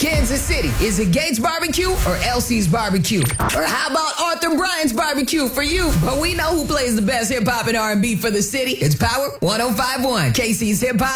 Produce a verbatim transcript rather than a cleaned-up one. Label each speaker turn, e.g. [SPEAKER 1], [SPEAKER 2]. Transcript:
[SPEAKER 1] Kansas City, is it Gates Barbecue or Elsie's Barbecue? Or how about Arthur Bryant's Barbecue for you? But we know who plays the best hip hop and R and B for the city. It's Power one oh five point one, K C's Hip Hop